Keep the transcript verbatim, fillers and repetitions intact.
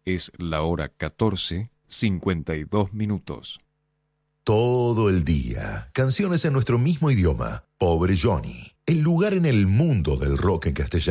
Es la hora catorce, cincuenta y dos minutos. Todo el día, canciones en nuestro mismo idioma. Pobre Johnny, el lugar en el mundo del rock en castellano.